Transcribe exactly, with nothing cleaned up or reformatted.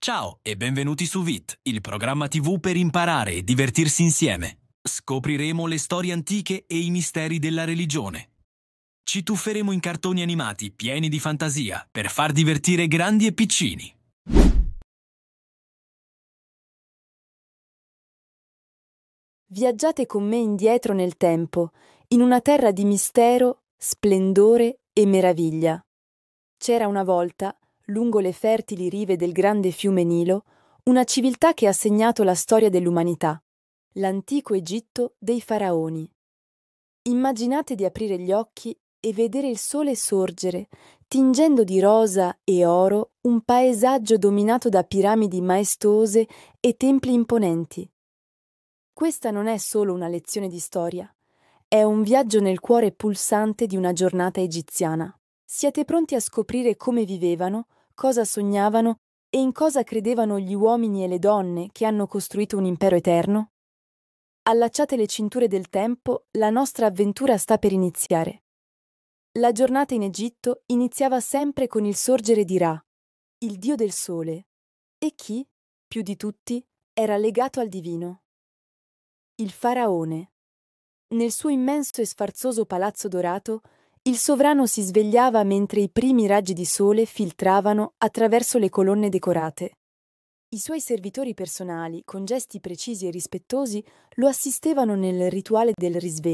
Ciao e benvenuti su V I T, il programma T V per imparare e divertirsi insieme. Scopriremo le storie antiche e i misteri della religione. Ci tufferemo in cartoni animati pieni di fantasia per far divertire grandi e piccini. Viaggiate con me indietro nel tempo, in una terra di mistero, splendore e meraviglia. C'era una volta, lungo le fertili rive del grande fiume Nilo, una civiltà che ha segnato la storia dell'umanità, l'antico Egitto dei faraoni. Immaginate di aprire gli occhi e vedere il sole sorgere, tingendo di rosa e oro un paesaggio dominato da piramidi maestose e templi imponenti. Questa non è solo una lezione di storia, è un viaggio nel cuore pulsante di una giornata egiziana. Siete pronti a scoprire come vivevano, cosa sognavano e in cosa credevano gli uomini e le donne che hanno costruito un impero eterno? Allacciate le cinture del tempo, la nostra avventura sta per iniziare. La giornata in Egitto iniziava sempre con il sorgere di Ra, il dio del sole, e chi, più di tutti, era legato al divino? Il faraone. Nel suo immenso e sfarzoso palazzo dorato, il sovrano si svegliava mentre i primi raggi di sole filtravano attraverso le colonne decorate. I suoi servitori personali, con gesti precisi e rispettosi, lo assistevano nel rituale del risveglio.